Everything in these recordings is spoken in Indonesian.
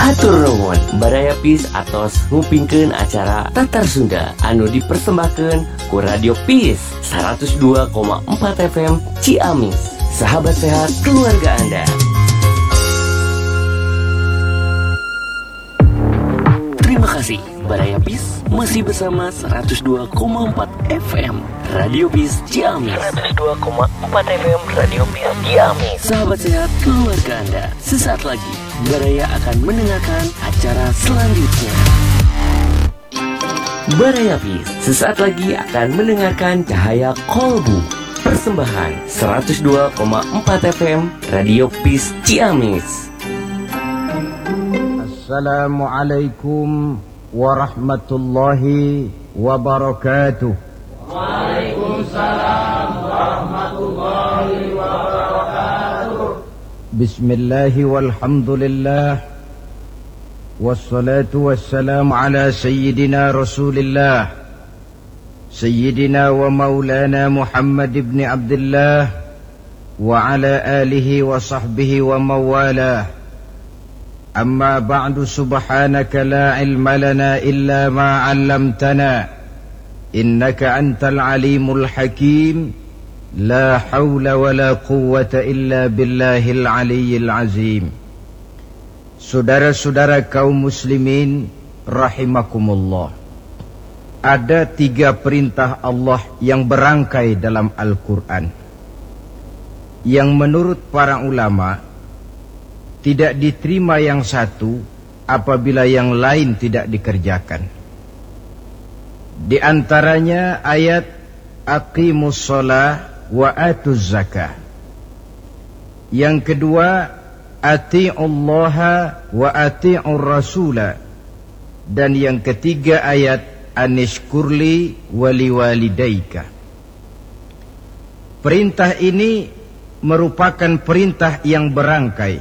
Hatur nuhun, Baraya Peace atos ngupingkeun acara Tatar Sunda anu dipersembahkeun ku Radio Peace 102,4 FM Ciamis. Sahabat sehat keluarga Anda. Terima kasih, Baraya Peace masih bersama 102,4 FM Radio Peace Ciamis. 102,4 FM Radio Peace Ciamis. Sahabat sehat keluarga Anda, sesaat lagi Baraya akan mendengarkan acara selanjutnya. Baraya Peace sesaat lagi akan mendengarkan Cahaya Kolbu. Persembahan 102,4 FM Radio Peace Ciamis. Assalamualaikum warahmatullahi wabarakatuh. Waalaikumsalam warahmatullahi wabarakatuh. Bismillahi walhamdulillah. Wassalatu wassalamu ala sayyidina Rasulillah, sayyidina wa maulana Muhammad ibn Abdullah wa ala alihi wa sahbihi wa mawalah. Amma ba'du, subhanaka la ilma lana illa ma 'allamtana innaka antal alimul hakim. La hawla wa la quwwata illa billahil aliyyil azim. Saudara-saudara kaum muslimin rahimakumullah, ada 3 perintah Allah yang berangkai dalam Al-Quran, yang menurut para ulama tidak diterima yang satu apabila yang lain tidak dikerjakan. Di antaranya ayat aqimus shalah wa atuz zakah. Yang kedua, ati'ullaha wa ati'ur rasula. Dan yang ketiga ayat anishkurli wali walidaika. Perintah ini merupakan perintah yang berangkai.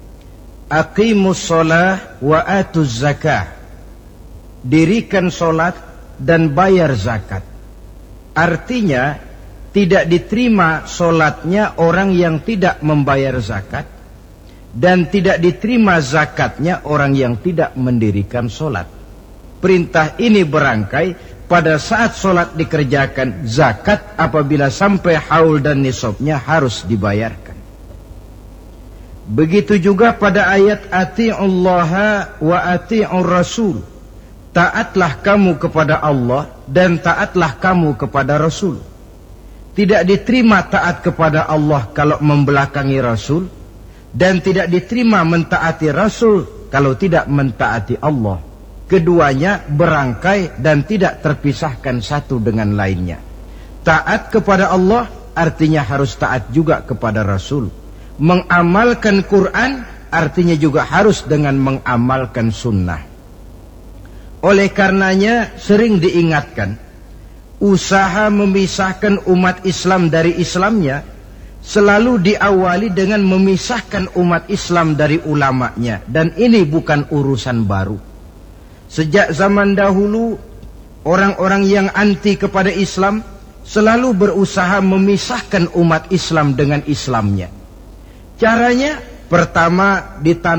Aqimus shalah wa atuz zakah. Dirikan solat dan bayar zakat. Artinya tidak diterima solatnya orang yang tidak membayar zakat, dan tidak diterima zakatnya orang yang tidak mendirikan solat. Perintah ini berangkai pada saat solat dikerjakan, zakat apabila sampai haul dan nisabnya harus dibayarkan. Begitu juga pada ayat ati'ullaha wa ati'ur rasul. Taatlah kamu kepada Allah dan taatlah kamu kepada Rasul. Tidak diterima taat kepada Allah kalau membelakangi Rasul, dan tidak diterima mentaati Rasul kalau tidak mentaati Allah. Keduanya berangkai dan tidak terpisahkan satu dengan lainnya. Taat kepada Allah artinya harus taat juga kepada Rasul. Mengamalkan Quran artinya juga harus dengan mengamalkan sunnah. Oleh karenanya sering diingatkan, usaha memisahkan umat Islam dari Islamnya selalu diawali dengan memisahkan umat Islam dari ulamanya. Dan ini bukan urusan baru. Sejak zaman dahulu, orang-orang yang anti kepada Islam selalu berusaha memisahkan umat Islam dengan Islamnya. Caranya, pertama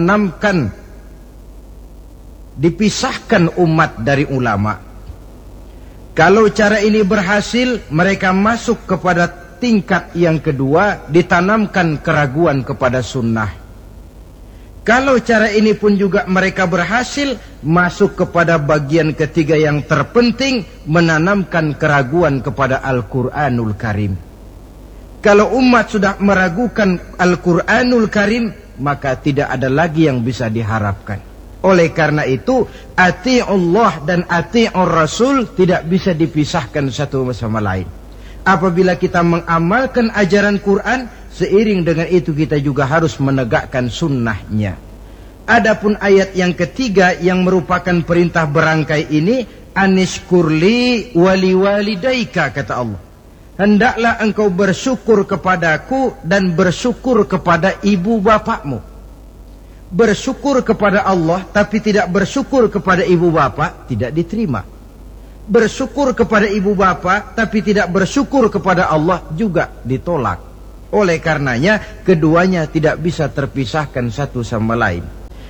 dipisahkan umat dari ulama. Kalau cara ini berhasil, mereka masuk kepada tingkat yang kedua, ditanamkan keraguan kepada sunnah. Kalau cara ini pun juga mereka berhasil, masuk kepada bagian ketiga yang terpenting, menanamkan keraguan kepada Al-Quranul Karim. Kalau umat sudah meragukan Al-Quranul Karim, maka tidak ada lagi yang bisa diharapkan. Oleh karena itu, ati'ullah dan ati'ur rasul tidak bisa dipisahkan satu sama lain. Apabila kita mengamalkan ajaran Quran, seiring dengan itu kita juga harus menegakkan sunnahnya. Adapun ayat yang ketiga yang merupakan perintah berangkai ini, anishkurli wali walidaika, kata Allah. Hendaklah engkau bersyukur kepadaku dan bersyukur kepada ibu bapakmu. Bersyukur kepada Allah tapi tidak bersyukur kepada ibu bapak tidak diterima. Bersyukur kepada ibu bapak tapi tidak bersyukur kepada Allah juga ditolak. Oleh karenanya keduanya tidak bisa terpisahkan satu sama lain.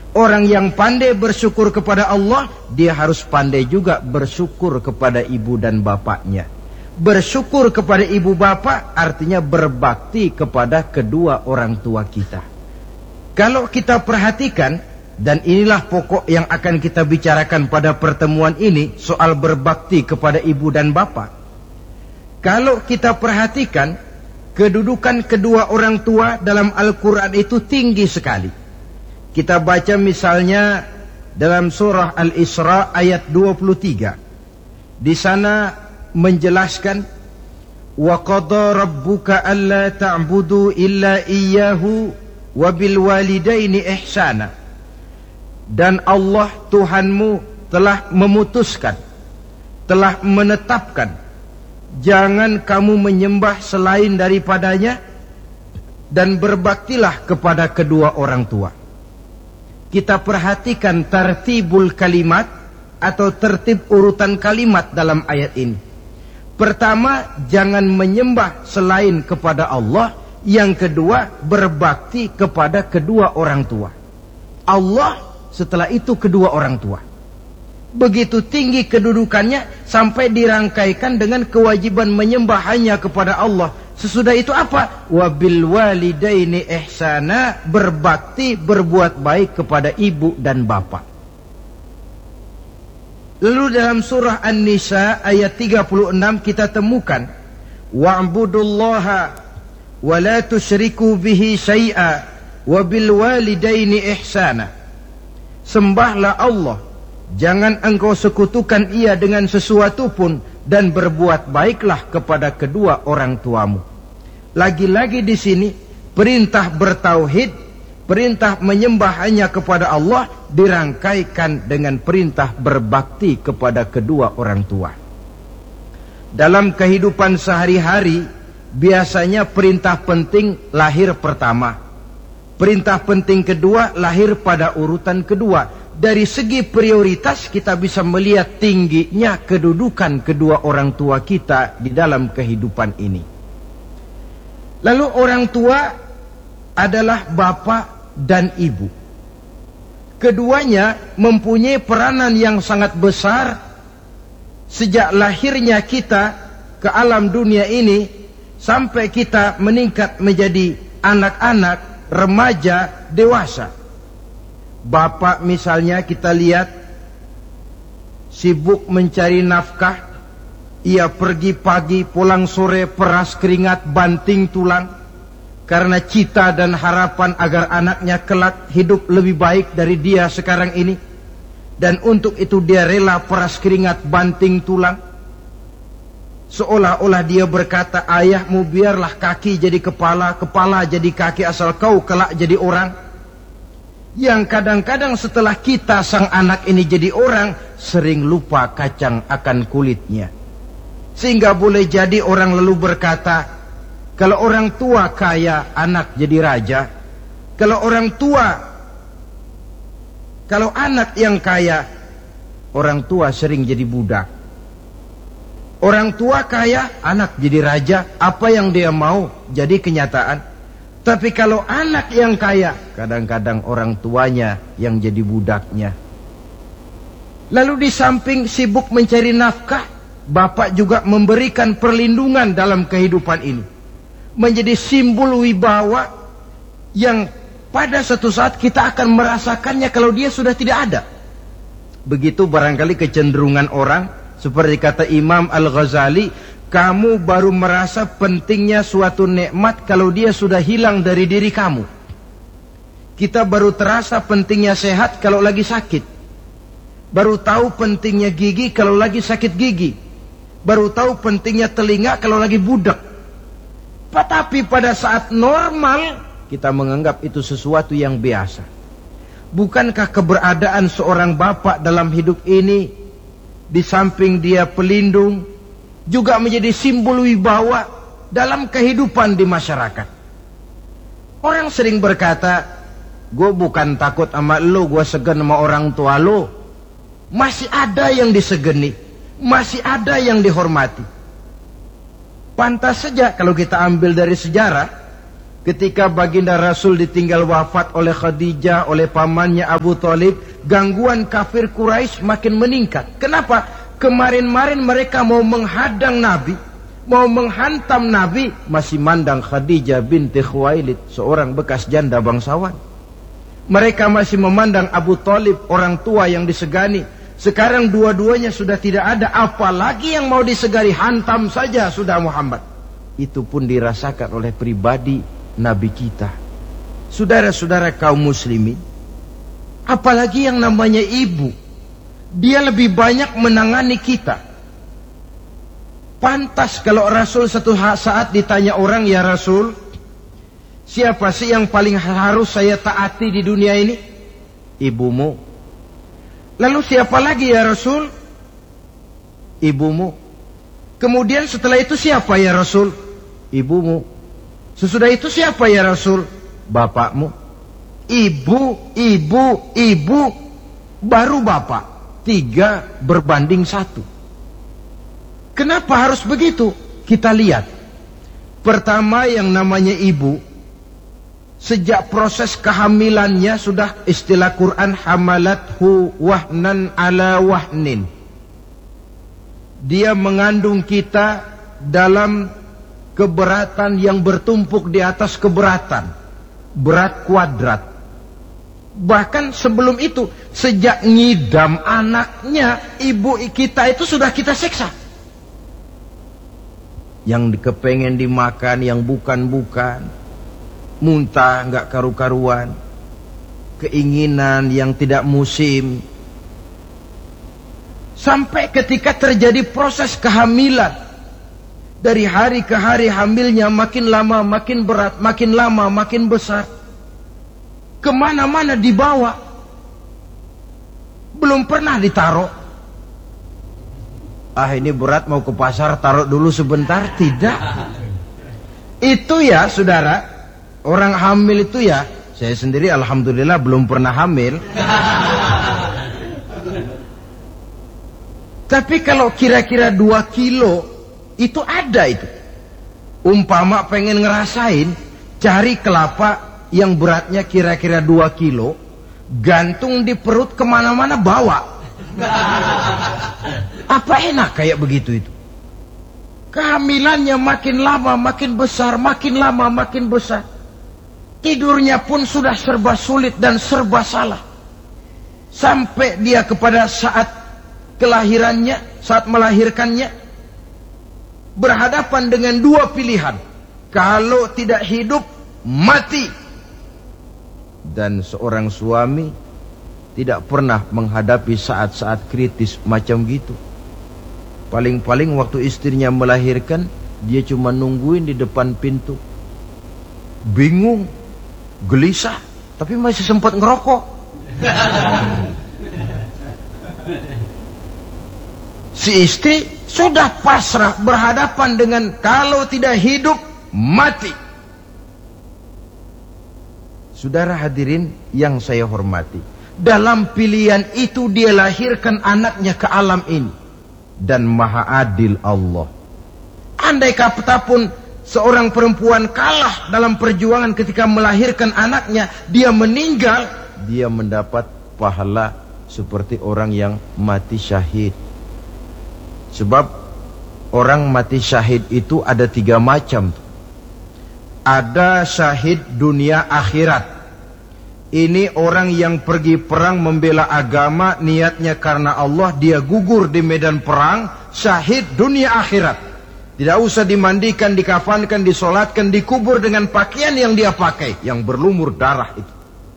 Orang yang pandai bersyukur kepada Allah, dia harus pandai juga bersyukur kepada ibu dan bapaknya. Bersyukur kepada ibu bapak artinya berbakti kepada kedua orang tua kita. Kalau kita perhatikan, dan inilah pokok yang akan kita bicarakan pada pertemuan ini, soal berbakti kepada ibu dan bapak. Kalau kita perhatikan, kedudukan kedua orang tua dalam Al-Quran itu tinggi sekali. Kita baca misalnya dalam surah Al-Isra ayat 23. Di sana menjelaskan, wa qada rabbuka alla ta'budu illa iyyahu wa bil walidaini ihsana. Dan Allah Tuhanmu telah memutuskan, telah menetapkan, jangan kamu menyembah selain daripadanya, dan berbaktilah kepada kedua orang tua. Kita perhatikan tartibul kalimat atau tertib urutan kalimat dalam ayat ini. Pertama, jangan menyembah selain kepada Allah. Yang kedua, berbakti kepada kedua orang tua. Allah, setelah itu kedua orang tua. Begitu tinggi kedudukannya sampai dirangkaikan dengan kewajiban menyembah hanya kepada Allah. Sesudah itu apa? Wabil walidaini ihsana, berbakti, berbuat baik kepada ibu dan bapak. Lalu dalam surah An-Nisa ayat 36 kita temukan, wa'budullaha wa la tusyriku bihi syai'a wa bil walidaini ihsana. Sembahlah Allah, jangan engkau sekutukan ia dengan sesuatu pun, dan berbuat baiklah kepada kedua orang tuamu. Lagi-lagi di sini perintah bertauhid, perintah menyembah hanya kepada Allah dirangkaikan dengan perintah berbakti kepada kedua orang tua. Dalam kehidupan sehari-hari, biasanya perintah penting lahir pertama. Perintah penting kedua lahir pada urutan kedua. Dari segi prioritas kita bisa melihat tingginya kedudukan kedua orang tua kita di dalam kehidupan ini. Lalu orang tua adalah bapak dan ibu. Keduanya mempunyai peranan yang sangat besar sejak lahirnya kita ke alam dunia ini sampai kita meningkat menjadi anak-anak, remaja, dewasa. Bapak misalnya kita lihat sibuk mencari nafkah. Ia pergi pagi, pulang sore, peras keringat, banting tulang, karena cita dan harapan agar anaknya kelak hidup lebih baik dari dia sekarang ini. Dan untuk itu dia rela peras keringat, banting tulang. Seolah-olah dia berkata, ayahmu biarlah kaki jadi kepala, kepala jadi kaki, asal kau kelak jadi orang. Yang kadang-kadang setelah kita sang anak ini jadi orang, sering lupa kacang akan kulitnya. Sehingga boleh jadi orang lalu berkata, kalau orang tua kaya, anak jadi raja. Kalau anak yang kaya, orang tua sering jadi budak. Orang tua kaya, anak jadi raja. Apa yang dia mau jadi kenyataan. Tapi kalau anak yang kaya, kadang-kadang orang tuanya yang jadi budaknya. Lalu di samping sibuk mencari nafkah, bapak juga memberikan perlindungan dalam kehidupan ini. Menjadi simbol wibawa yang pada suatu saat kita akan merasakannya kalau dia sudah tidak ada. Begitu barangkali kecenderungan orang, seperti kata Imam Al-Ghazali, kamu baru merasa pentingnya suatu nikmat kalau dia sudah hilang dari diri kamu. Kita baru terasa pentingnya sehat kalau lagi sakit. Baru tahu pentingnya gigi kalau lagi sakit gigi. Baru tahu pentingnya telinga kalau lagi budak. Tetapi pada saat normal, kita menganggap itu sesuatu yang biasa. Bukankah keberadaan seorang bapak dalam hidup ini, di samping dia pelindung, juga menjadi simbol wibawa dalam kehidupan di masyarakat? Orang sering berkata, gue bukan takut sama lo, gue segen sama orang tua lo. Masih ada yang disegeni, masih ada yang dihormati. Pantas saja kalau kita ambil dari sejarah, Ketika baginda Rasul ditinggal wafat oleh Khadijah, oleh pamannya Abu Thalib, gangguan kafir Quraisy makin meningkat. Kenapa? Kemarin-marin mereka mau menghadang Nabi, mau menghantam Nabi, masih mandang Khadijah binti Khuwailid, seorang bekas janda bangsawan. Mereka masih memandang Abu Thalib, orang tua yang disegani. Sekarang dua-duanya sudah tidak ada, apalagi yang mau disegani, hantam saja sudah Muhammad. Itu pun dirasakan oleh pribadi Nabi kita. Saudara-saudara kaum muslimin, apalagi yang namanya ibu, dia lebih banyak menangani kita. Pantas kalau Rasul satu saat ditanya orang, ya Rasul, siapa sih yang paling harus saya taati di dunia ini? Ibumu. Lalu siapa lagi ya Rasul? Ibumu. Kemudian setelah itu siapa ya Rasul? Ibumu. Sesudah itu siapa ya Rasul? Bapakmu. Ibu, ibu, baru bapak. 3 berbanding 1. Kenapa harus begitu? Kita lihat. Pertama, yang namanya ibu, sejak proses kehamilannya sudah istilah Quran, hamalathu wahnan ala wahnin. Dia mengandung kita dalam keberatan yang bertumpuk di atas keberatan. Berat kuadrat. Bahkan sebelum itu, sejak ngidam anaknya, ibu kita itu sudah kita siksa. Yang kepengen dimakan, yang bukan-bukan. Muntah nggak karu-karuan. Keinginan yang tidak musim. Sampai ketika terjadi proses kehamilan. Dari hari ke hari hamilnya makin lama makin berat, makin lama makin besar. Kemana-mana dibawa. Belum pernah ditaruh. Ini berat, mau ke pasar, taruh dulu sebentar. Tidak. Itu ya saudara, orang hamil itu ya, saya sendiri alhamdulillah belum pernah hamil. Tapi kalau kira-kira 2 kilo, itu ada itu. Umpama pengen ngerasain, cari kelapa yang beratnya kira-kira 2 kilo, gantung di perut, kemana-mana bawa. Apa enak kayak begitu itu? Kehamilannya makin lama makin besar, makin lama makin besar. Tidurnya pun sudah serba sulit dan serba salah. Sampai dia kepada saat kelahirannya, saat melahirkannya, berhadapan dengan 2 pilihan. Kalau tidak hidup, mati. Dan seorang suami tidak pernah menghadapi saat-saat kritis macam gitu. Paling-paling waktu istrinya melahirkan, dia cuma nungguin di depan pintu. Bingung, gelisah, tapi masih sempat ngerokok. Si istri sudah pasrah berhadapan dengan kalau tidak hidup, mati. Saudara hadirin yang saya hormati, dalam pilihan itu dia lahirkan anaknya ke alam ini. Dan maha adil Allah. Andai kata pun seorang perempuan kalah dalam perjuangan ketika melahirkan anaknya, dia meninggal, dia mendapat pahala seperti orang yang mati syahid. Sebab orang mati syahid itu ada 3 macam. Ada syahid dunia akhirat. Ini orang yang pergi perang membela agama, niatnya karena Allah, dia gugur di medan perang, syahid dunia akhirat. Tidak usah dimandikan, dikafankan, disolatkan, dikubur dengan pakaian yang dia pakai, yang berlumur darah itu.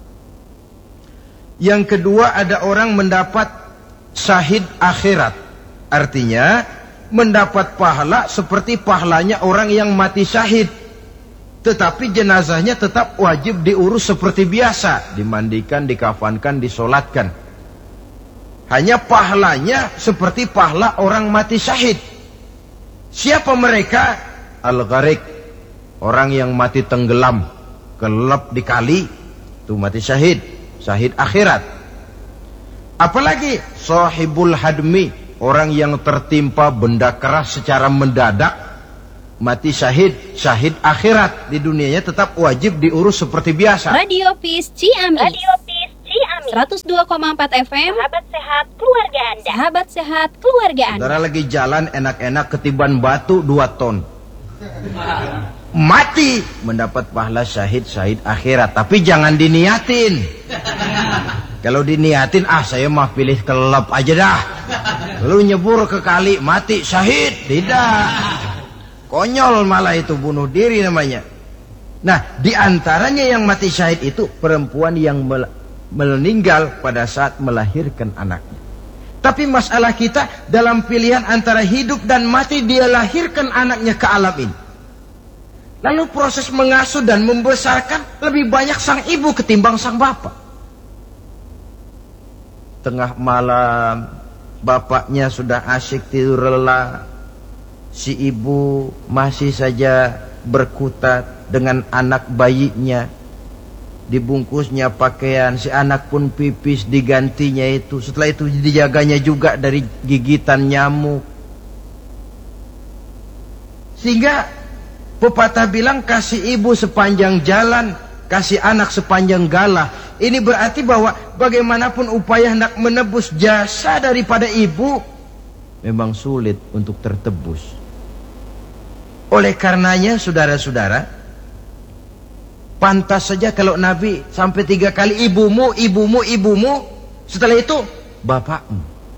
Yang kedua, ada orang mendapat syahid akhirat. Artinya mendapat pahala seperti pahalanya orang yang mati syahid. Tetapi jenazahnya tetap wajib diurus seperti biasa. Dimandikan, dikafankan, disolatkan. Hanya pahalanya seperti pahala orang mati syahid. Siapa mereka? Al-Gharik. Orang yang mati tenggelam, kelelep di kali, itu mati syahid. Syahid akhirat. Apalagi sahibul hadmi. Orang yang tertimpa benda keras secara mendadak, mati syahid, syahid akhirat. Di dunianya tetap wajib diurus seperti biasa. Radio Peace Ciamis. Radio Peace Ciamis. 102,4 FM. Sahabat sehat keluarga Anda. Sahabat sehat keluarga Anda. Saudara lagi jalan enak-enak ketiban batu 2 ton. Mati mendapat pahala syahid, syahid akhirat. Tapi jangan diniatin. Kalau diniatin, saya mah pilih kelab aja dah. Lalu nyebur ke kali, mati syahid. Tidak. Konyol malah itu, bunuh diri namanya. Nah, diantaranya yang mati syahid itu perempuan yang meninggal pada saat melahirkan anaknya. Tapi masalah kita dalam pilihan antara hidup dan mati, dia lahirkan anaknya ke alam ini. Lalu proses mengasuh dan membesarkan lebih banyak sang ibu ketimbang sang bapak. Tengah malam, bapaknya sudah asyik tidur lelap. Si ibu masih saja berkutat dengan anak bayinya. Dibungkusnya pakaian, si anak pun pipis, digantinya itu. Setelah itu dijaganya juga dari gigitan nyamuk. Sehingga pepatah bilang, kasih ibu sepanjang jalan, kasih anak sepanjang galah. Ini berarti bahwa bagaimanapun upaya hendak menebus jasa daripada ibu, memang sulit untuk tertebus. Oleh karenanya, saudara-saudara, pantas saja kalau Nabi sampai 3 kali ibumu, ibumu, ibumu. Setelah itu bapakmu.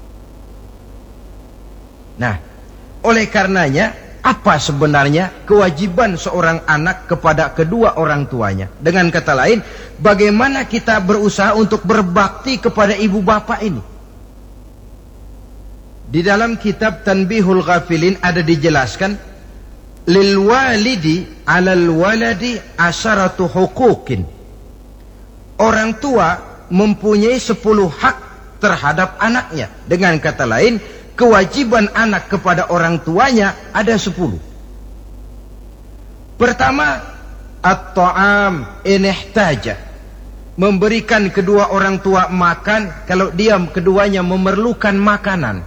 Nah, oleh karenanya, apa sebenarnya kewajiban seorang anak kepada kedua orang tuanya? Dengan kata lain, bagaimana kita berusaha untuk berbakti kepada ibu bapak ini? Di dalam kitab Tanbihul Ghafilin ada dijelaskan, lil walidi 'alal waladi asyaratu huquqin. Orang tua mempunyai 10 hak terhadap anaknya. Dengan kata lain, kewajiban anak kepada orang tuanya ada 10. Pertama, at-ta'am in ihtaja. Memberikan kedua orang tua makan kalau dia keduanya memerlukan makanan.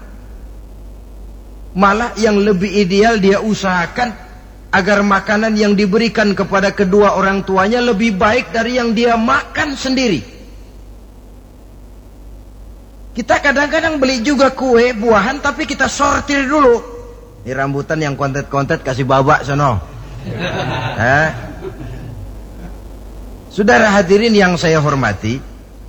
Malah yang lebih ideal dia usahakan agar makanan yang diberikan kepada kedua orang tuanya lebih baik dari yang dia makan sendiri. Kita kadang-kadang beli juga kue, buahan, tapi kita sortir dulu. Ini rambutan yang kontet-kontet kasih babak sono. Saudara hadirin yang saya hormati,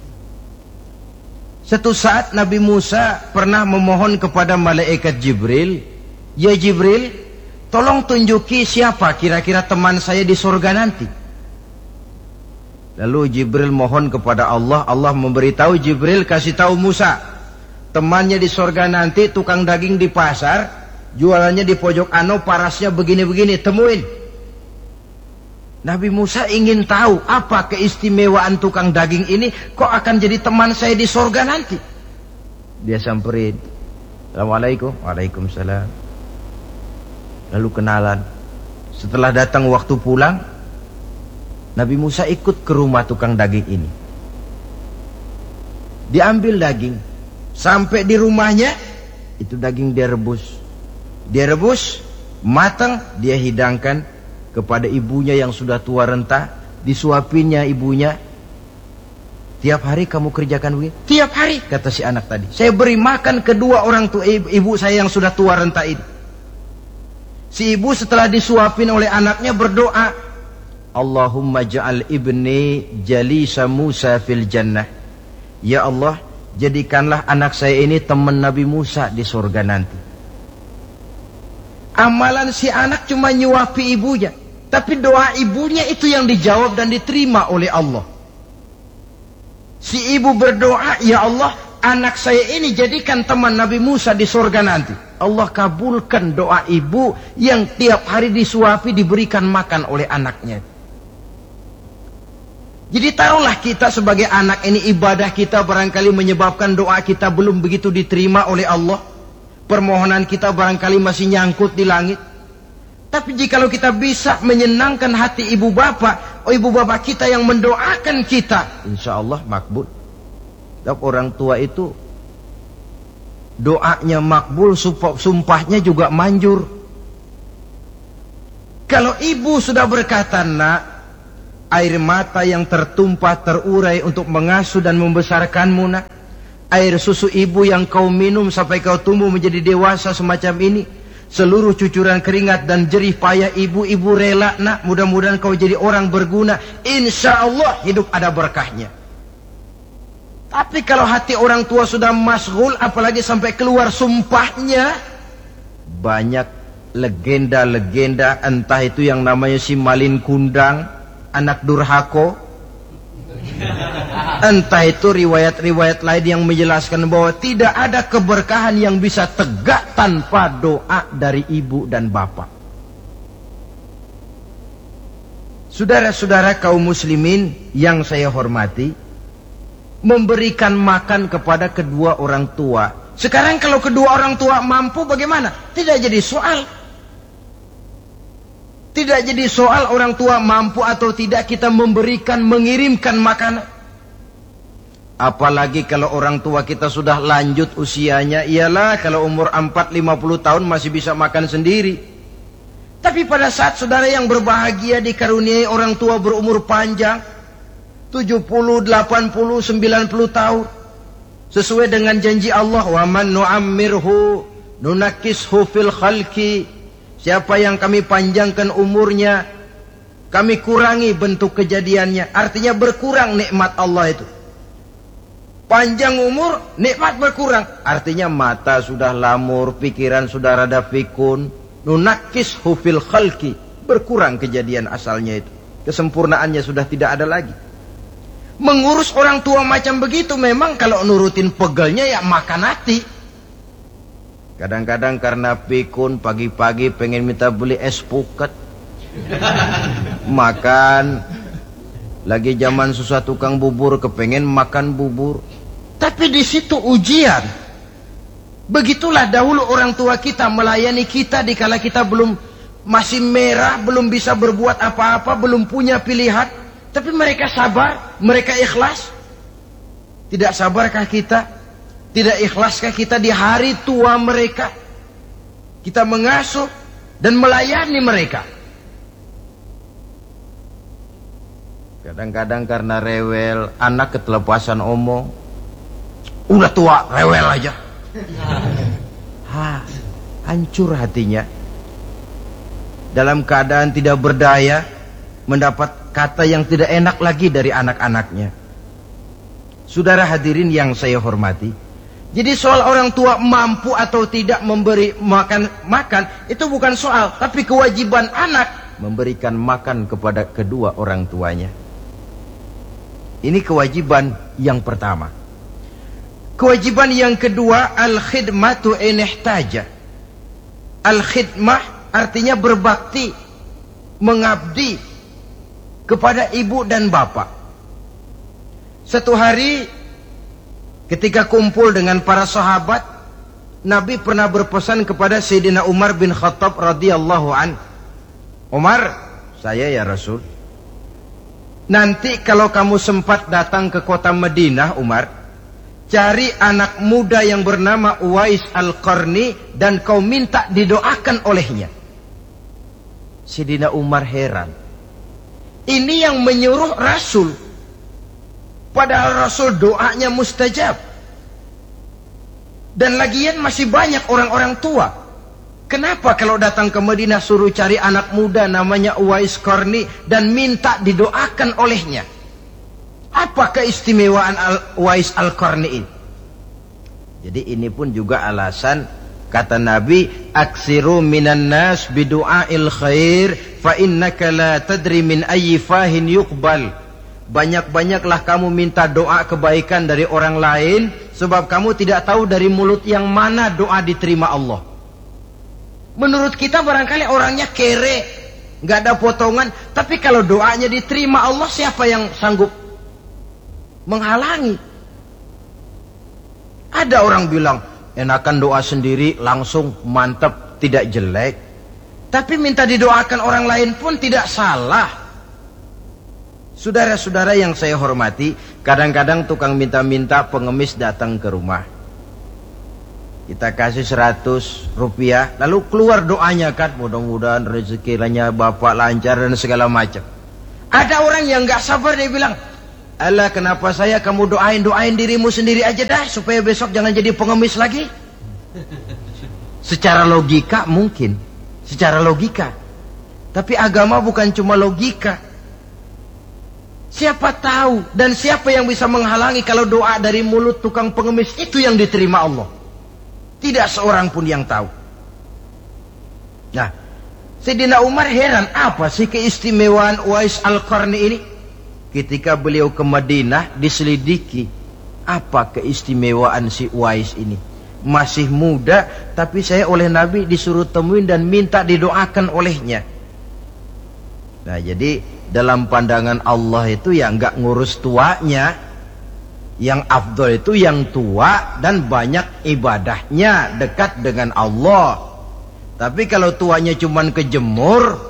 satu saat Nabi Musa pernah memohon kepada malaikat Jibril, "Ya Jibril, tolong tunjuki siapa kira-kira teman saya di surga nanti." Lalu Jibril mohon kepada Allah. Allah memberitahu Jibril, kasih tahu Musa, temannya di surga nanti tukang daging di pasar, jualannya di pojok ano, parasnya begini-begini, temuin. Nabi Musa ingin tahu apa keistimewaan tukang daging ini, kok akan jadi teman saya di surga nanti. Dia samperin, "Assalamualaikum." "Waalaikumsalam." Lalu kenalan. Setelah datang waktu pulang, Nabi Musa ikut ke rumah tukang daging ini. Diambil daging. Sampai di rumahnya, itu daging dia rebus. Dia rebus, matang, dia hidangkan kepada ibunya yang sudah tua renta. Disuapinnya ibunya. "Tiap hari kamu kerjakan begini?" "Tiap hari," kata si anak tadi. "Saya beri makan kedua orang tua ibu saya yang sudah tua renta ini." Si ibu setelah disuapin oleh anaknya berdoa, "Allahumma ja'al ibni jalisa Musa fil jannah." Ya Allah, jadikanlah anak saya ini teman Nabi Musa di surga nanti. Amalan si anak cuma nyuapi ibunya, tapi doa ibunya itu yang dijawab dan diterima oleh Allah. Si ibu berdoa, "Ya Allah, anak saya ini jadikan teman Nabi Musa di surga nanti." Allah kabulkan doa ibu yang tiap hari disuapi, diberikan makan oleh anaknya. Jadi taruhlah kita sebagai anak ini, ibadah kita barangkali menyebabkan doa kita belum begitu diterima oleh Allah. Permohonan kita barangkali masih nyangkut di langit. Tapi jikalau kita bisa menyenangkan hati ibu bapak, ibu bapak kita yang mendoakan kita, insya Allah makbul. Dan orang tua itu doanya makbul, sumpahnya juga manjur. Kalau ibu sudah berkata, nak, air mata yang tertumpah terurai untuk mengasuh dan membesarkanmu, nak. Air susu ibu yang kau minum sampai kau tumbuh menjadi dewasa semacam ini. Seluruh cucuran keringat dan jerih payah ibu rela, nak. Mudah-mudahan kau jadi orang berguna. Insya Allah hidup ada berkahnya. Tapi kalau hati orang tua sudah masghul, apalagi sampai keluar sumpahnya, banyak legenda-legenda, entah itu yang namanya si Malin Kundang, anak durhako, entah itu riwayat-riwayat lain yang menjelaskan bahwa tidak ada keberkahan yang bisa tegak tanpa doa dari ibu dan bapak. Saudara-saudara kaum muslimin yang saya hormati, memberikan makan kepada kedua orang tua. Sekarang kalau kedua orang tua mampu bagaimana? Tidak jadi soal. Tidak jadi soal orang tua mampu atau tidak kita memberikan, mengirimkan makanan. Apalagi kalau orang tua kita sudah lanjut usianya. Iyalah kalau umur 40-50 tahun masih bisa makan sendiri. Tapi pada saat saudara yang berbahagia dikaruniai orang tua berumur panjang, 70, 80, 90 tahun, sesuai dengan janji Allah, wa man nu'ammirhu nunakkishu fil khalqi. Siapa yang kami panjangkan umurnya, kami kurangi bentuk kejadiannya. Artinya berkurang nikmat Allah itu. Panjang umur, nikmat berkurang. Artinya mata sudah lamur, pikiran sudah rada pikun. Nunakkishu fil khalqi, berkurang kejadian asalnya itu. Kesempurnaannya sudah tidak ada lagi. Mengurus orang tua macam begitu memang kalau nurutin pegelnya ya makan hati. Kadang-kadang karena pikun pagi-pagi pengen minta beli es puket. Makan. Lagi zaman susah tukang bubur kepengen makan bubur. Tapi di situ ujian. Begitulah dahulu orang tua kita melayani kita dikala kita belum masih merah, belum bisa berbuat apa-apa, belum punya pilihan. Tapi mereka sabar, mereka ikhlas. Tidak sabarkah kita? Tidak ikhlaskah kita di hari tua mereka? Kita mengasuh dan melayani mereka. Kadang-kadang karena rewel, anak ketelepasan omong. Udah tua, rewel aja. Hancur hatinya. Dalam keadaan tidak berdaya, mendapat kata yang tidak enak lagi dari anak-anaknya. Saudara hadirin yang saya hormati, jadi soal orang tua mampu atau tidak memberi makan itu bukan soal, tapi kewajiban anak memberikan makan kepada kedua orang tuanya. Ini kewajiban yang pertama. Kewajiban yang kedua, al-khidmatu in ihtaja. Al-khidmah artinya berbakti, mengabdi kepada ibu dan bapak. Satu hari ketika kumpul dengan para sahabat, Nabi pernah berpesan kepada Sayyidina Umar bin Khattab radhiyallahu an. Umar, saya ya Rasul, nanti kalau kamu sempat datang ke kota Madinah, Umar, cari anak muda yang bernama Uwais Al-Qarni dan kau minta didoakan olehnya. Sayyidina Umar heran. Ini yang menyuruh Rasul. Padahal Rasul doanya mustajab. Dan lagian masih banyak orang-orang tua. Kenapa kalau datang ke Madinah suruh cari anak muda namanya Uwais Qarni dan minta didoakan olehnya? Apa keistimewaan Uwais Al-Qarni ini? Jadi ini pun juga alasan kata Nabi, aksiru minan nas bidu'ail khair fa innaka la tadri min ayyi fahin yuqbal. Banyak-banyaklah kamu minta doa kebaikan dari orang lain, sebab kamu tidak tahu dari mulut yang mana doa diterima Allah. Menurut kita barangkali orangnya kere, nggak ada potongan, tapi kalau doanya diterima Allah, siapa yang sanggup menghalangi? Ada orang bilang, enakan doa sendiri langsung mantap, tidak jelek. Tapi minta didoakan orang lain pun tidak salah. Saudara-saudara yang saya hormati, kadang-kadang tukang minta-minta pengemis datang ke rumah. Kita kasih 100 rupiah, lalu keluar doanya kan, mudah-mudahan rezekinya bapak lancar dan segala macam. Ada orang yang nggak sabar, dia bilang, Allah, kenapa saya kamu doain dirimu sendiri aja dah, supaya besok jangan jadi pengemis lagi. Secara logika mungkin, secara logika. Tapi agama bukan cuma logika. Siapa tahu dan siapa yang bisa menghalangi kalau doa dari mulut tukang pengemis itu yang diterima Allah? Tidak seorang pun yang tahu. Nah, Sayyidina Umar heran, apa sih keistimewaan Uwais Al-Qarni ini? Ketika beliau ke Madinah diselidiki, apa keistimewaan si Uwais ini? Masih muda, tapi saya oleh Nabi disuruh temuin dan minta didoakan olehnya. Nah, jadi dalam pandangan Allah itu ya nggak ngurus tuanya. Yang afdol itu yang tua dan banyak ibadahnya, dekat dengan Allah. Tapi kalau tuanya cuman kejemur,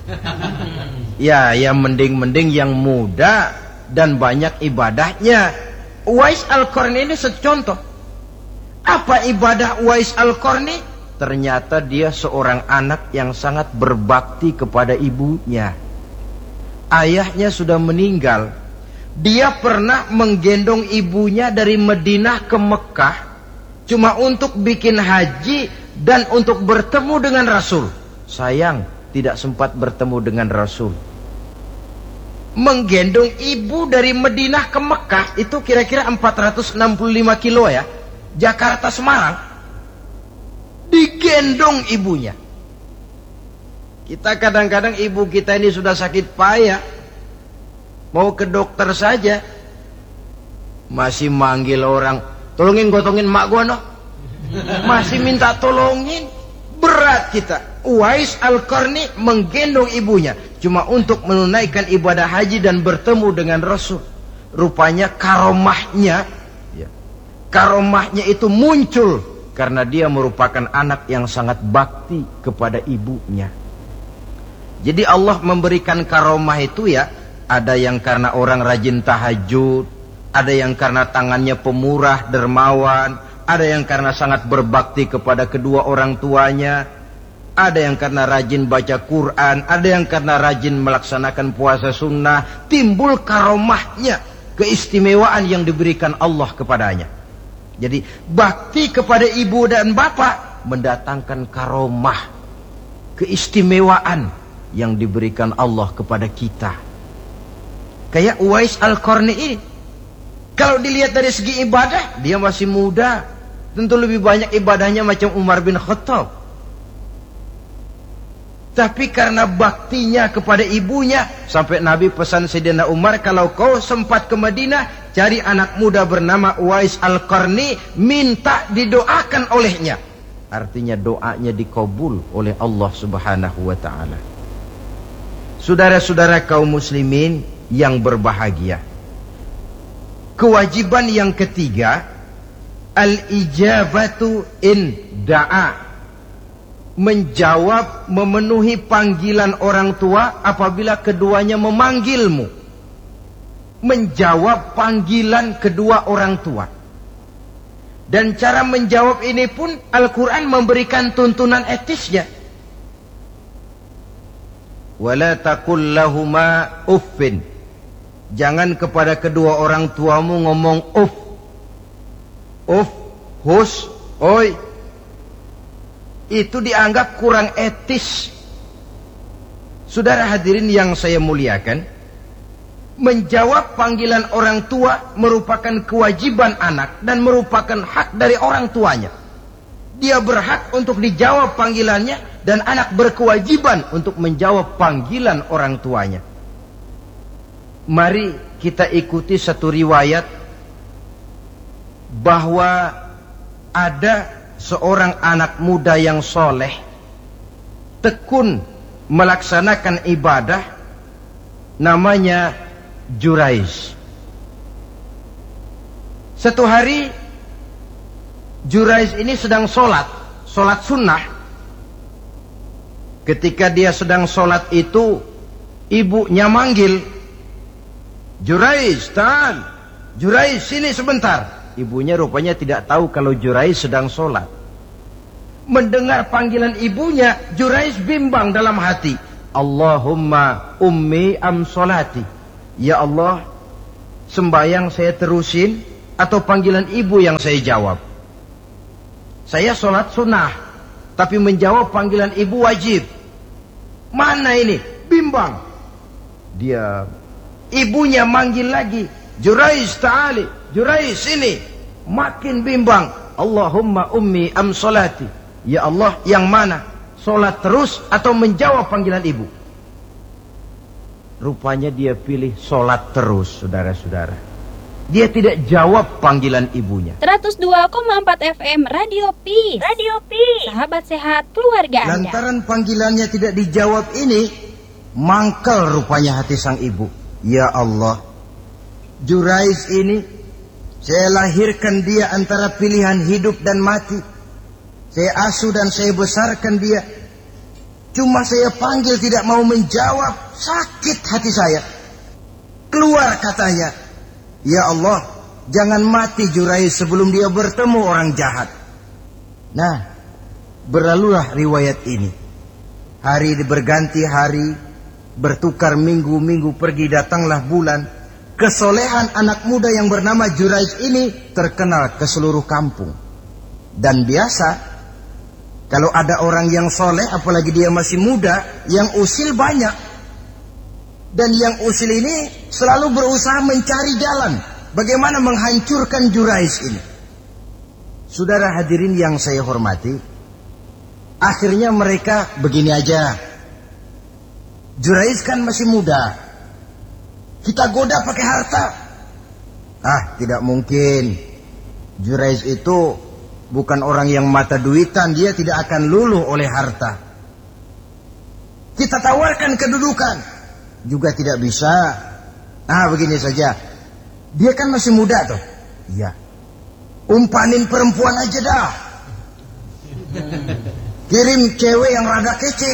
ya mending yang muda dan banyak ibadahnya. Uwais Al-Qarni ini secontoh. Apa ibadah Uwais Al-Qarni? Ternyata dia seorang anak yang sangat berbakti kepada ibunya. Ayahnya sudah meninggal. Dia pernah menggendong ibunya dari Madinah ke Mekah cuma untuk bikin haji dan untuk bertemu dengan Rasul. Sayang, tidak sempat bertemu dengan Rasul. Menggendong ibu dari Madinah ke Mekah itu kira-kira 465 kilo ya. Jakarta Semarang. Digendong ibunya. Kita kadang-kadang ibu kita ini sudah sakit payah, mau ke dokter saja masih manggil orang, tolongin gotongin mak gua noh. Masih minta tolongin. Berat kita. Uwais Al-Qarni menggendong ibunya cuma untuk menunaikan ibadah haji dan bertemu dengan Rasul. Rupanya karomahnya itu muncul karena dia merupakan anak yang sangat bakti kepada ibunya. Jadi Allah memberikan karomah itu ya, ada yang karena orang rajin tahajud, ada yang karena tangannya pemurah, dermawan, ada yang karena sangat berbakti kepada kedua orang tuanya, ada yang karena rajin baca Quran, ada yang karena rajin melaksanakan puasa sunnah. Timbul karomahnya, keistimewaan yang diberikan Allah kepadanya. Jadi bakti kepada ibu dan bapak mendatangkan karomah, keistimewaan yang diberikan Allah kepada kita. Kayak Uwais Al-Qarni ini, kalau dilihat dari segi ibadah, dia masih muda, tentu lebih banyak ibadahnya macam Umar bin Khattab. Tapi karena baktinya kepada ibunya, sampai Nabi pesan Sayyidina Umar, kalau kau sempat ke Madinah, cari anak muda bernama Uwais Al-Qarni, minta didoakan olehnya. Artinya doanya dikabul oleh Allah Subhanahu wa ta'ala. Saudara-saudara kaum muslimin yang berbahagia, kewajiban yang ketiga, al-ijabatu in da'a, menjawab, memenuhi panggilan orang tua apabila keduanya memanggilmu. Menjawab panggilan kedua orang tua. Dan cara menjawab ini pun Al-Quran memberikan tuntunan etisnya. Wala taqul lahuma uffin, jangan kepada kedua orang tuamu ngomong uff, hus, oi. Itu dianggap kurang etis. Saudara hadirin yang saya muliakan, menjawab panggilan orang tua merupakan kewajiban anak dan merupakan hak dari orang tuanya. Dia berhak untuk dijawab panggilannya dan anak berkewajiban untuk menjawab panggilan orang tuanya. Mari kita ikuti satu riwayat bahwa ada seorang anak muda yang soleh, tekun melaksanakan ibadah, namanya Jurais. Satu hari Jurais ini sedang sholat sunnah. Ketika dia sedang sholat itu, ibunya manggil, Jurais, ta'al, Jurais, sini sebentar. Ibunya rupanya tidak tahu kalau Jurais sedang sholat. Mendengar panggilan ibunya, Jurais bimbang dalam hati. Allahumma ummi am solati. Ya Allah, sembahyang saya terusin atau panggilan ibu yang saya jawab? Saya sholat sunnah, tapi menjawab panggilan ibu wajib. Mana ini? Bimbang. Dia, ibunya manggil lagi. Jurais ta'ali, Jurais sini. Makin bimbang. Allahumma ummi am solati. Ya Allah, yang mana? Sholat terus atau menjawab panggilan ibu? Rupanya dia pilih sholat terus, saudara-saudara. Dia tidak jawab panggilan ibunya. 102,4 FM Radio Peace. Radio Peace. Sahabat sehat keluarga Anda. Lantaran panggilannya tidak dijawab ini, mangkal rupanya hati sang ibu. Ya Allah, Jurais ini, saya lahirkan dia antara pilihan hidup dan mati. Saya asuh dan saya besarkan dia. Cuma saya panggil tidak mau menjawab. Sakit hati saya. Keluar katanya, ya Allah, jangan mati Jurais sebelum dia bertemu orang jahat. Nah, berlalulah riwayat ini. Hari berganti hari, bertukar minggu-minggu, pergi datanglah bulan. Kesolehan anak muda yang bernama Jurais ini terkenal ke seluruh kampung. Dan biasa, kalau ada orang yang soleh, apalagi dia masih muda, yang usil banyak. Dan yang usil ini selalu berusaha mencari jalan bagaimana menghancurkan Jurais ini. Saudara hadirin yang saya hormati, akhirnya mereka begini aja. Jurais kan masih muda, kita goda pakai harta. Tidak mungkin. Jurais itu bukan orang yang mata duitan, dia tidak akan luluh oleh harta. Kita tawarkan kedudukan, juga tidak bisa. Begini saja, dia kan masih muda tuh. Iya, umpanin perempuan aja dah. Kirim cewek yang rada kece.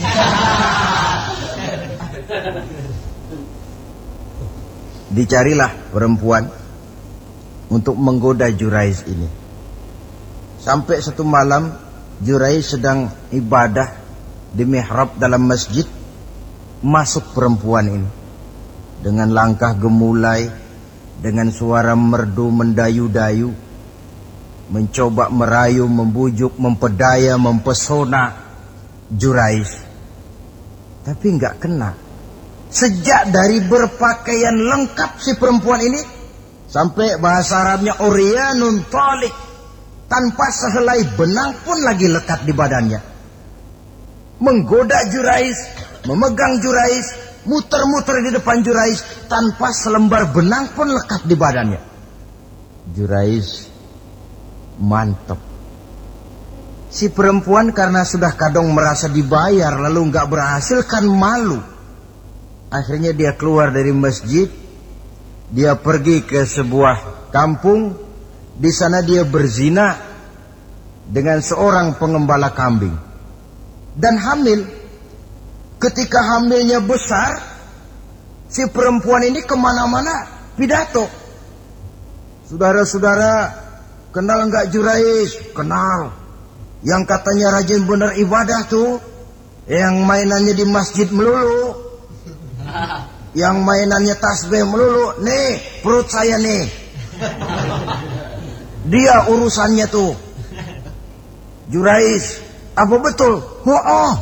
Dicarilah perempuan untuk menggoda Jurais ini. Sampai satu malam Jurais sedang ibadah di mihrab dalam masjid. Masuk perempuan ini dengan langkah gemulai, dengan suara merdu mendayu-dayu, mencoba merayu, membujuk, mempedaya, mempesona Jurais. Tapi enggak kena. Sejak dari berpakaian lengkap si perempuan ini, sampai bahasa Arabnya Uryanun Talik, tanpa sehelai benang pun lagi lekat di badannya. Menggoda Jurais, memegang Jurais, muter-muter di depan Jurais, tanpa selembar benang pun lekat di badannya. Jurais mantap. Si perempuan karena sudah kadang merasa dibayar lalu nggak berhasil kan malu. Akhirnya dia keluar dari masjid, dia pergi ke sebuah kampung. Di sana dia berzina dengan seorang pengembala kambing dan hamil. Ketika hamilnya besar, si perempuan ini kemana-mana pidato. Saudara-saudara, kenal nggak Jurais? Kenal. Yang katanya rajin benar ibadah tuh, yang mainannya di masjid melulu, yang mainannya tasbih melulu. Nih perut saya nih, dia urusannya tuh. Jurais, apa betul? Oh.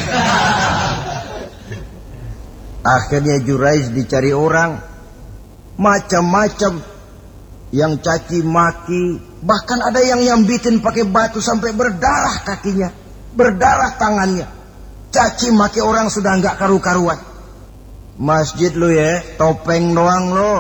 Akhirnya Jurais dicari orang, macam-macam, yang caci maki, bahkan ada yang nyambitin pakai batu sampai berdarah kakinya, berdarah tangannya. Caci maki orang sudah nggak karu-karuan. Masjid lu ya, topeng doang lo.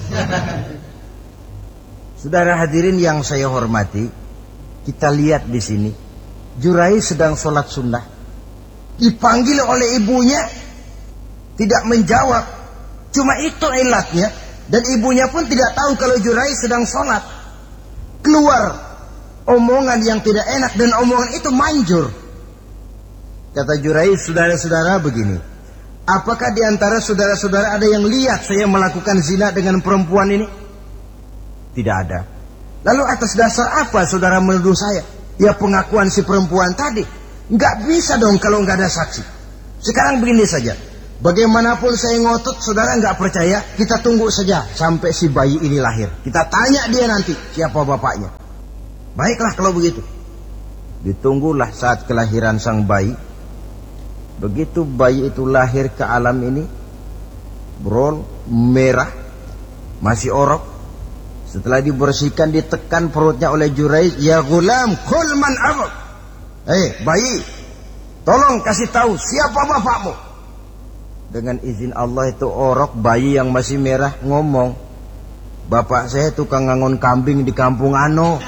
Saudara hadirin yang saya hormati, kita lihat di sini, Jurais sedang sholat sunnah, dipanggil oleh ibunya, tidak menjawab. Cuma itu ilatnya, dan ibunya pun tidak tahu kalau Jurais sedang sholat. Keluar omongan yang tidak enak, dan omongan itu manjur. Kata Jurais, saudara-saudara begini, apakah di antara saudara-saudara ada yang lihat saya melakukan zina dengan perempuan ini? Tidak ada. Lalu atas dasar apa saudara menuduh saya? Ya pengakuan si perempuan tadi. Nggak bisa dong kalau nggak ada saksi. Sekarang begini saja. Bagaimanapun saya ngotot, saudara nggak percaya, kita tunggu saja sampai si bayi ini lahir. Kita tanya dia nanti siapa bapaknya. Baiklah kalau begitu. Ditunggulah saat kelahiran sang bayi. Begitu bayi itu lahir ke alam ini, brol, merah, masih orok. Setelah dibersihkan, ditekan perutnya oleh Jurayj. Ya gulam, kul man abuk. Bayi, tolong kasih tahu siapa bapakmu. Dengan izin Allah itu orok, bayi yang masih merah ngomong, bapak saya tukang ngangon kambing di kampung ano.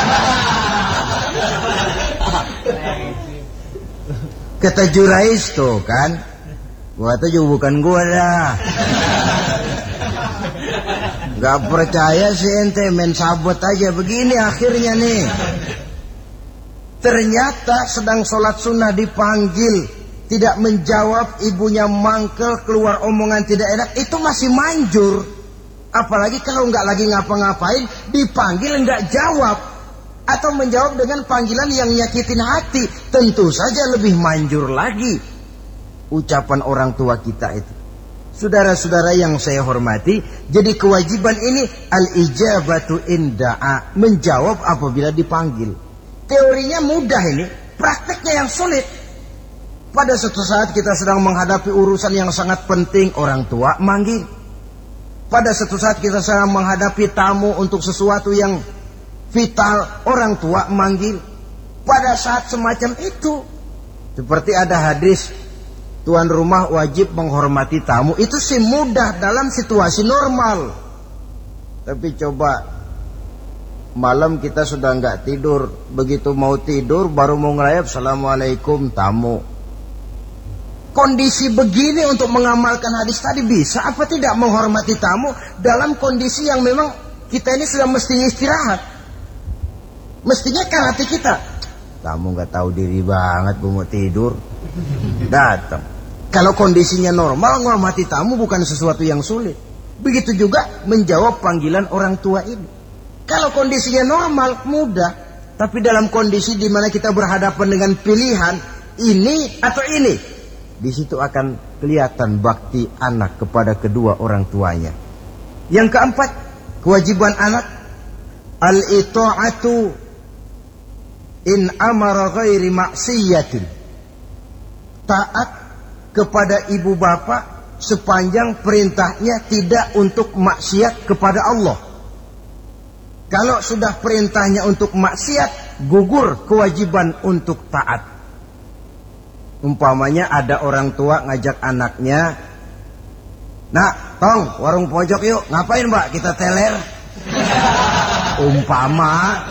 Kata Jurayj tuh kan, gua tuh juga bukan gua dah. Gak percaya si ente, main sabot aja. Begini akhirnya nih. Ternyata sedang sholat sunnah dipanggil, tidak menjawab, ibunya mangkel, keluar omongan tidak enak, itu masih manjur. Apalagi kalau nggak lagi ngapa-ngapain, dipanggil nggak jawab, atau menjawab dengan panggilan yang nyakitin hati, tentu saja lebih manjur lagi ucapan orang tua kita itu. Saudara-saudara yang saya hormati, jadi kewajiban ini al-ijabatu inda'a, menjawab apabila dipanggil. Teorinya mudah ini, prakteknya yang sulit. Pada suatu saat kita sedang menghadapi urusan yang sangat penting, orang tua manggil. Pada suatu saat kita sedang menghadapi tamu untuk sesuatu yang vital, orang tua manggil. Pada saat semacam itu, seperti ada hadis, tuan rumah wajib menghormati tamu. Itu sih mudah dalam situasi normal. Tapi coba malam kita sudah nggak tidur, begitu mau tidur baru mau ngelayap, assalamualaikum tamu. Kondisi begini untuk mengamalkan hadis tadi bisa apa tidak menghormati tamu dalam kondisi yang memang kita ini sudah mestinya istirahat. Mestinya kan hati kita, tamu nggak tahu diri banget, gue mau tidur, datang. Kalau kondisinya normal, menghormati tamu bukan sesuatu yang sulit. Begitu juga menjawab panggilan orang tua ini. Kalau kondisinya normal, mudah. Tapi dalam kondisi di mana kita berhadapan dengan pilihan ini atau ini, di situ akan kelihatan bakti anak kepada kedua orang tuanya. Yang keempat, kewajiban anak al-ita'atu in amara ghairi maksiyatin. Taat kepada ibu bapak sepanjang perintahnya tidak untuk maksiat kepada Allah. Kalau sudah perintahnya untuk maksiat, gugur kewajiban untuk taat. Umpamanya ada orang tua ngajak anaknya, nak, tong, warung pojok yuk. Ngapain mbak? Kita teler. Umpama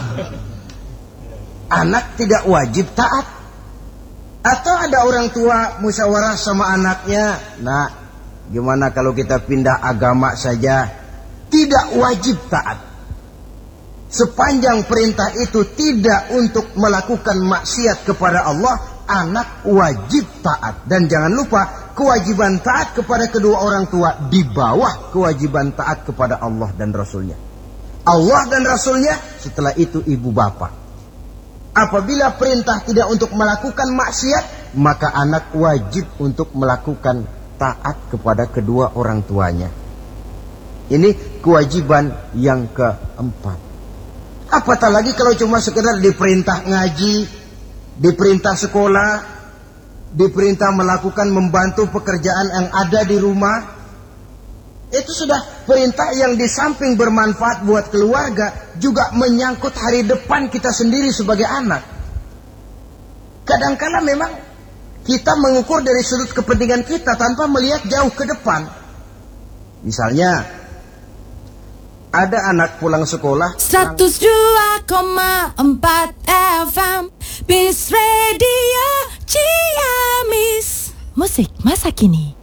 anak tidak wajib taat. Atau ada orang tua musyawarah sama anaknya, nah gimana kalau kita pindah agama saja? Tidak wajib taat. Sepanjang perintah itu tidak untuk melakukan maksiat kepada Allah, anak wajib taat. Dan jangan lupa, kewajiban taat kepada kedua orang tua di bawah kewajiban taat kepada Allah dan Rasulnya. Allah dan Rasulnya, setelah itu ibu bapak. Apabila perintah tidak untuk melakukan maksiat, maka anak wajib untuk melakukan taat kepada kedua orang tuanya. Ini kewajiban yang keempat. Apatah lagi kalau cuma sekedar diperintah ngaji, diperintah sekolah, diperintah melakukan membantu pekerjaan yang ada di rumah. Itu sudah perintah yang di samping bermanfaat buat keluarga, juga menyangkut hari depan kita sendiri sebagai anak. Kadang-kala memang kita mengukur dari sudut kepentingan kita tanpa melihat jauh ke depan. Misalnya, ada anak pulang sekolah 102,4 FM Peace Radio Ciamis. Musik masa kini.